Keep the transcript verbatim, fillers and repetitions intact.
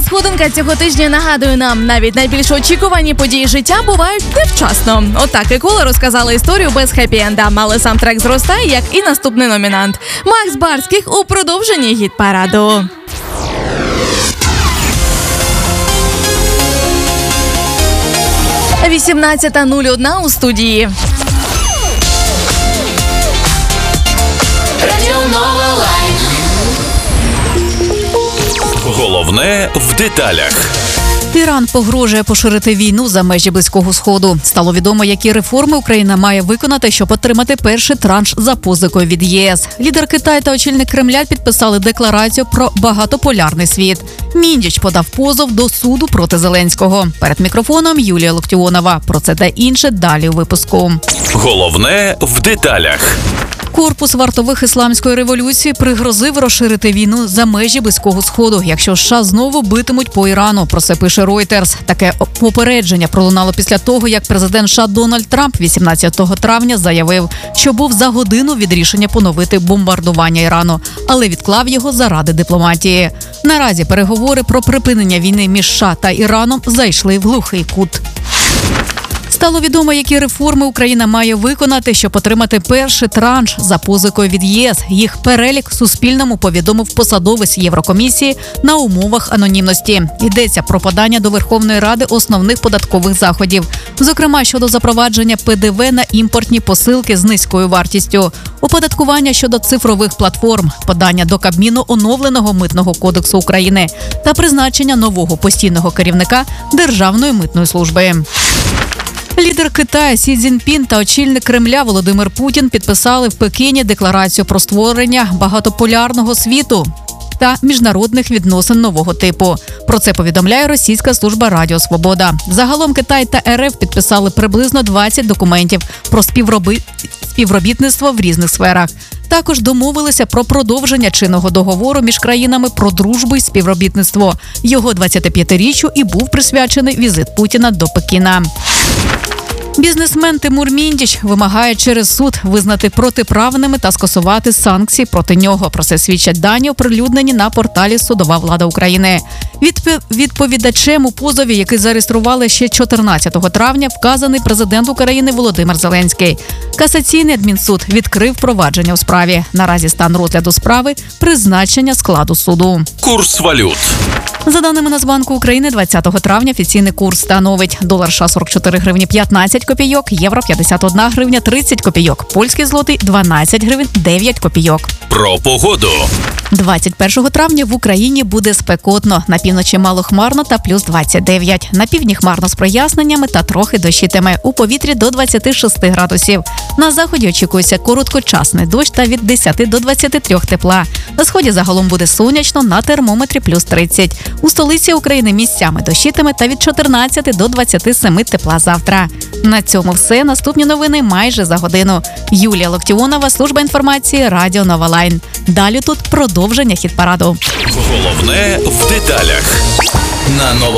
сходинка цього тижня нагадує нам, навіть найбільш очікувані події життя бувають невчасно. Отак і Кола розказала історію без хеппі-енда, але сам трек зростає, як і наступний номінант. Макс Барських у продовженні гіт-параду. вісімнадцята нуль одна у студії. Головне в деталях. Іран погрожує поширити війну за межі Близького Сходу. Стало відомо, які реформи Україна має виконати, щоб отримати перший транш за позикою від ЄС. Лідер Китаю та очільник Кремля підписали декларацію про багатополярний світ. Міндіч подав позов до суду проти Зеленського. Перед мікрофоном Юлія Локтіонова. Про це та інше далі у випуску. Головне в деталях. Корпус вартових ісламської революції пригрозив розширити війну за межі Близького Сходу, якщо США знову битимуть по Ірану. Про це пише Reuters. Таке попередження пролунало після того, як президент США Дональд Трамп вісімнадцятого травня заявив, що був за годину від рішення поновити бомбардування Ірану, але відклав його заради дипломатії. Наразі переговори про припинення війни між США та Іраном зайшли в глухий кут. Стало відомо, які реформи Україна має виконати, щоб отримати перший транш за позикою від ЄС. Їх перелік Суспільному повідомив посадовець Єврокомісії на умовах анонімності. Йдеться про подання до Верховної Ради основних податкових заходів. Зокрема, щодо запровадження ПДВ на імпортні посилки з низькою вартістю, оподаткування щодо цифрових платформ, подання до Кабміну оновленого Митного кодексу України та призначення нового постійного керівника Державної митної служби. Лідер Китаю Сі Цзіньпін та очільник Кремля Володимир Путін підписали в Пекіні декларацію про створення багатополярного світу та міжнародних відносин нового типу. Про це повідомляє російська служба Радіо Свобода. Загалом Китай та РФ підписали приблизно двадцять документів про співроби... співробітництво в різних сферах. Також домовилися про продовження чинного договору між країнами про дружбу і співробітництво. Його двадцятип'ятиріччю і був присвячений візит Путіна до Пекіна. Бізнесмен Тимур Міндіч вимагає через суд визнати протиправними та скасувати санкції проти нього. Про це свідчать дані, оприлюднені на порталі «Судова влада України». Відп... Відповідачем у позові, який зареєстрували ще чотирнадцятого травня, вказаний президент України Володимир Зеленський. Касаційний адмінсуд відкрив провадження у справі. Наразі стан розгляду справи – призначення складу суду. Курс валют. За даними Нацбанку України, двадцятого травня офіційний курс становить долар США сорок чотири гривні п'ятнадцять копійок, євро п'ятдесят одна гривня тридцять копійок, польський злотий дванадцять гривень дев'ять копійок. Про погоду. двадцять першого травня в Україні буде спекотно. На півночі малохмарно та плюс двадцять дев'ять. На півдні хмарно з проясненнями та трохи дощитиме. У повітрі до двадцяти шести градусів. На заході очікується короткочасний дощ та від десяти до двадцяти трьох тепла. На сході загалом буде сонячно, на термометрі плюс тридцять. У столиці України місцями дощитиме та від чотирнадцяти до двадцяти семи тепла завтра. На цьому все. Наступні новини майже за годину. Юлія Локтіонова, служба інформації, Радіо Нова Лайн. Далі тут продовження хіт-параду. Головне в деталях. На Нова